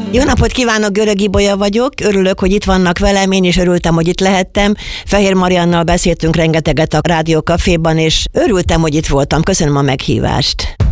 Jó napot kívánok, Görög Ibolya vagyok. Örülök, hogy itt vannak velem, én is örültem, hogy itt lehettem. Fehér Mariannal beszéltünk rengeteget a Rádió Caféban, és örültem, hogy itt voltam. Köszönöm a meghívást.